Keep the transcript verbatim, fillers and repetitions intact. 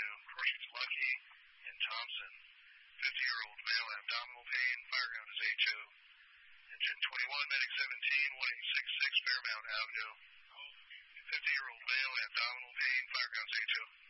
Avenue, Crossing Lucky and Thompson. fifty-year-old male, abdominal pain, fire ground is H O. Engine twenty-one, medic seventeen, one eight six six Fairmount Avenue. fifty-year-old male, abdominal pain, fire ground is H O.